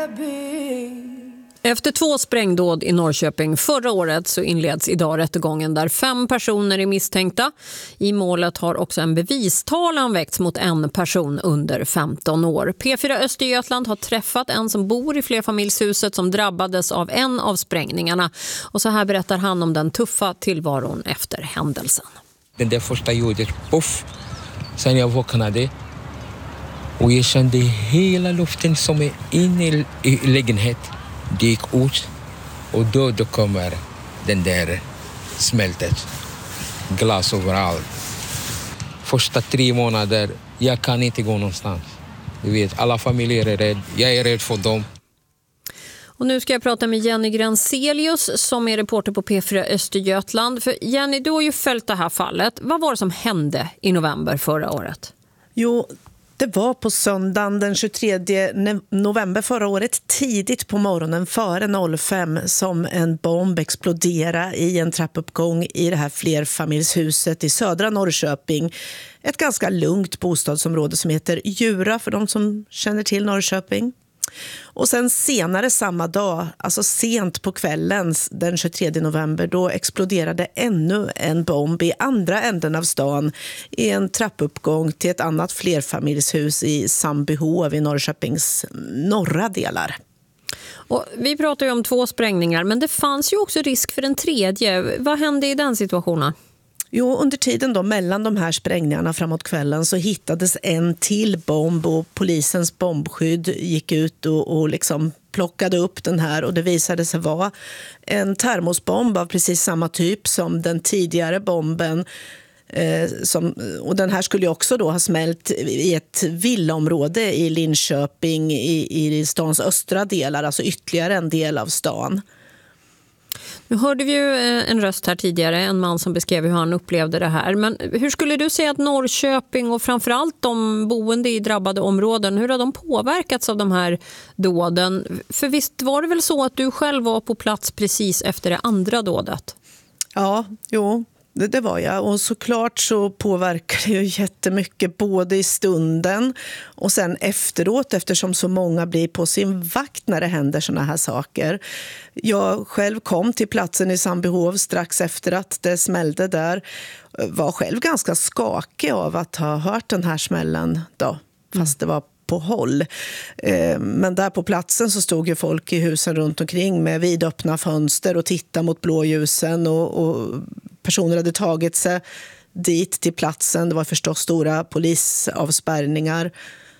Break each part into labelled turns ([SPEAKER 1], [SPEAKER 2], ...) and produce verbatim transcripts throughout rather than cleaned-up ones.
[SPEAKER 1] Efter två sprängdåd i Norrköping förra året så inleds idag rättegången där fem personer är misstänkta. I målet har också en bevistalan väckts mot en person under femton år. P fyra Östergötland har träffat en som bor i flerfamiljshuset som drabbades av en av sprängningarna. Och så här berättar han om den tuffa tillvaron efter händelsen.
[SPEAKER 2] Den där första gjorde puff. Sen jag vaknade och jag kände hela luften som är inne i lägenheten. Det gick ut och då, då kommer den där smältet. Glas överallt. Första tre månader, jag kan inte gå någonstans. Du vet, alla familjer är rädda. Jag är rädd för dem.
[SPEAKER 1] Och nu ska jag prata med Jenny Granzelius som är reporter på P fyra Östergötland. För Jenny, du har ju följt det här fallet. Vad var det som hände i november förra året?
[SPEAKER 3] Jo, det var på söndagen den tjugotredje november förra året, tidigt på morgonen före fem som en bomb exploderade i en trappuppgång i det här flerfamiljshuset i södra Norrköping. Ett ganska lugnt bostadsområde som heter Djura för de som känner till Norrköping. Och sen senare samma dag, alltså sent på kvällen den tjugotredje november, då exploderade ännu en bomb i andra änden av stan i en trappuppgång till ett annat flerfamiljshus i Sandbyhov i Norrköpings norra delar.
[SPEAKER 1] Och vi pratar ju om två sprängningar, men det fanns ju också risk för en tredje. Vad hände i den situationen?
[SPEAKER 3] Jo, under tiden då mellan de här sprängningarna framåt kvällen så hittades en till bomb och polisens bombskydd gick ut och, och liksom plockade upp den här och det visade sig vara en termosbomb av precis samma typ som den tidigare bomben. Eh, som, och den här skulle ju också då ha smält i ett villaområde i Linköping i, i stans östra delar, alltså ytterligare en del av stan.
[SPEAKER 1] Nu hörde vi ju en röst här tidigare, en man som beskrev hur han upplevde det här. Men hur skulle du säga att Norrköping och framförallt de boende i drabbade områden, hur har de påverkats av de här dåden? För visst var det väl så att du själv var på plats precis efter det andra dådet?
[SPEAKER 3] Ja, jo. Det, det var jag. Och såklart så påverkar det ju jättemycket både i stunden och sen efteråt eftersom så många blir på sin vakt när det händer såna här saker. Jag själv kom till platsen i Sandbyhov strax efter att det smällde där. Var själv ganska skakig av att ha hört den här smällen då, fast det var på håll. Men där på platsen så stod ju folk i husen runt omkring med vidöppna fönster och tittade mot blåljusen och, och personer hade tagit sig dit till platsen. Det var förstås stora polisavspärrningar.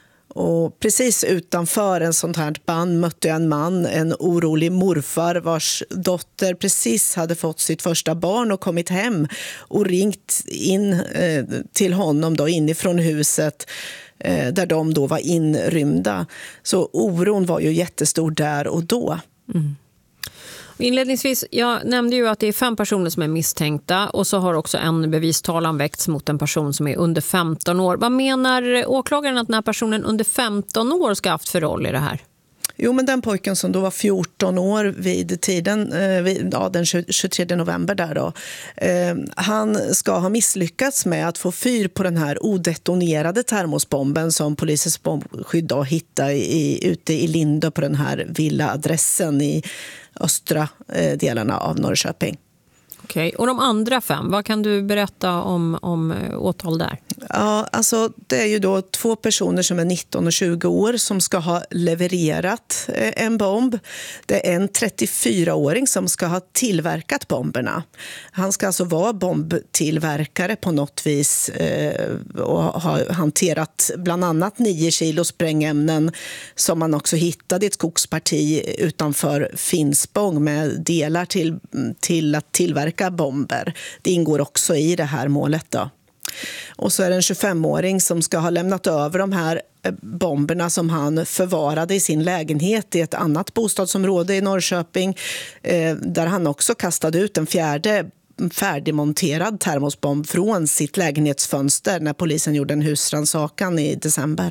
[SPEAKER 3] Och precis utanför en sånt här band mötte jag en man, en orolig morfar vars dotter precis hade fått sitt första barn och kommit hem och ringt in eh, till honom då inifrån huset eh, där de då var inrymda. Så oron var ju jättestor där och då.
[SPEAKER 1] Mm. Inledningsvis, jag nämnde ju att det är fem personer som är misstänkta och så har också en bevistalan väckts mot en person som är under femton år. Vad menar åklagaren att den här personen under femton år ska ha haft för roll i det här?
[SPEAKER 3] Jo, men den pojken som då var fjorton år vid tiden, eh, vid, ja, den tjugotredje november där då, eh, han ska ha misslyckats med att få fyr på den här odetonerade termosbomben som polisens bombskydd då hittade i, ute i Lindö på den här villaadressen i östra eh, delarna av Norrköping.
[SPEAKER 1] Okej, och de andra fem, vad kan du berätta om, om åtal där?
[SPEAKER 3] Ja, alltså det är ju då två personer som är nitton och tjugo år som ska ha levererat en bomb. Det är en trettiofyraåring som ska ha tillverkat bomberna. Han ska alltså vara bombtillverkare på något vis eh, och ha hanterat bland annat nio kilo sprängämnen som man också hittade i ett skogsparti utanför Finspång med delar till, till att tillverka bomber. Det ingår också i det här målet då. Och så är det en tjugofemåring som ska ha lämnat över de här bomberna som han förvarade i sin lägenhet i ett annat bostadsområde i Norrköping eh, där han också kastade ut en fjärde färdigmonterad termosbomb från sitt lägenhetsfönster när polisen gjorde en husrannsakan i december.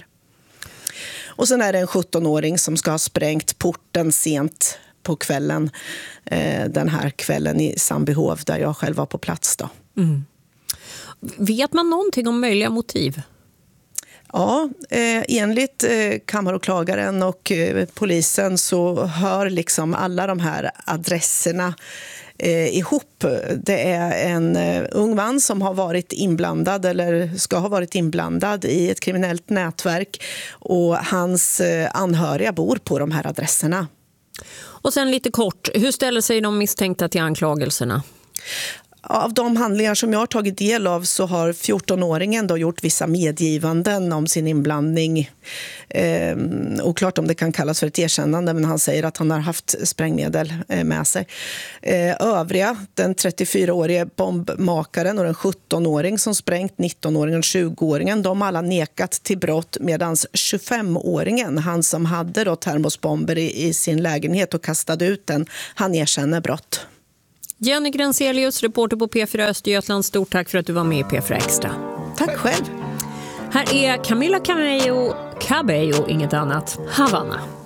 [SPEAKER 3] Och sen är det en sjuttonåring som ska ha sprängt porten sent på kvällen, eh, den här kvällen i Sandbyhov där jag själv var på plats då.
[SPEAKER 1] Mm. Vet man någonting om möjliga motiv?
[SPEAKER 3] Ja, eh, enligt eh, kammaråklagaren och eh, polisen så hör liksom alla de här adresserna eh, ihop. Det är en eh, ung man som har varit inblandad eller ska ha varit inblandad i ett kriminellt nätverk och hans eh, anhöriga bor på de här adresserna.
[SPEAKER 1] Och sen lite kort, hur ställer sig de misstänkta till anklagelserna?
[SPEAKER 3] Av de handlingar som jag har tagit del av så har fjortonåringen då gjort vissa medgivanden om sin inblandning. Eh, oklart om det kan kallas för ett erkännande, men han säger att han har haft sprängmedel eh, med sig. Eh, övriga, den trettiofyraårige bombmakaren och den sjuttonåring som sprängt, nittonåringen och tjugoåringen, de har alla nekat till brott, medan tjugofemåringen, han som hade då termosbomber i, i sin lägenhet och kastade ut den, han erkänner brott.
[SPEAKER 1] Jenny Grenselius, reporter på P fyra Östergötland. Stort tack för att du var med i P fyra Extra.
[SPEAKER 3] Tack själv.
[SPEAKER 1] Här är Camila Cabello, Cabello, inget annat, Havana.